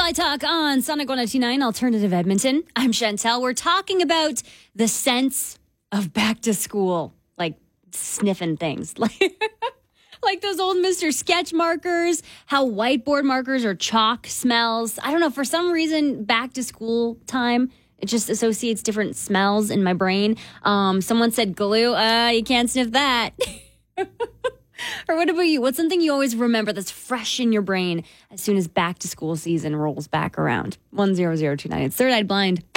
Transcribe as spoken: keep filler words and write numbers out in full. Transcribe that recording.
Sky Talk on Sonic one oh two point nine Alternative Edmonton. I'm Chantel. We're talking about the sense of back to school, like sniffing things. Like, like those old Mister Sketch markers, how whiteboard markers or chalk smells. I don't know, for some reason, back to school time, it just associates different smells in my brain. Um, someone said glue. Uh, you can't sniff that. Or what about you? What's something you always remember that's fresh in your brain as soon as back to school season rolls back around? one zero zero two nine. It's Third Eye Blind.